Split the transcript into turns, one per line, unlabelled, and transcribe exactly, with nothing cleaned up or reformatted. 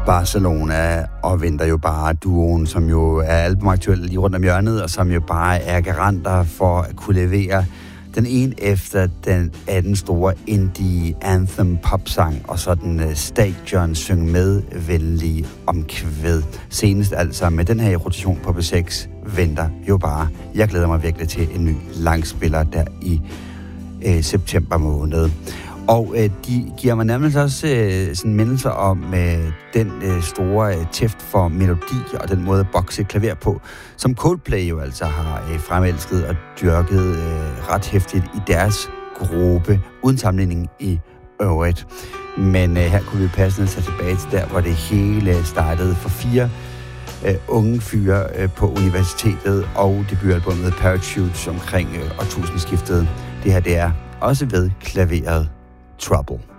Barcelona og venter jo bare duoen, som jo er albumaktuel lige rundt om hjørnet, og som jo bare er garanter for at kunne levere den ene efter den af den store indie anthem popsang, og så den uh, stadion syng med venlige omkvæd. Senest altså med den her rotation på B seks venter jo bare. Jeg glæder mig virkelig til en ny langspiller der i uh, september måned. Og øh, de giver mig nærmest også øh, sådan mindelser om øh, den øh, store øh, tæft for melodi og den måde at bokse klaver på, som Coldplay jo altså har øh, fremelsket og dyrket øh, ret hæftigt i deres gruppe, uden sammenligning i øvrigt. Men øh, her kunne vi passende tage tilbage til der, hvor det hele startede for fire øh, unge fyre øh, på universitetet og debutalbummet Parachutes omkring øh, årtusindskiftet. Det her, det er også ved klaveret Trouble.